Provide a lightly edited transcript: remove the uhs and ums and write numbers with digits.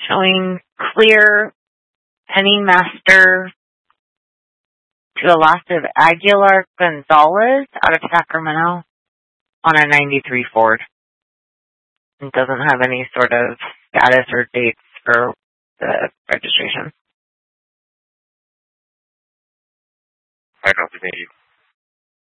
showing clear penny master to the loss of Aguilar Gonzalez out of Sacramento on a 93 Ford. It doesn't have any sort of status or dates for the registration. I don't think you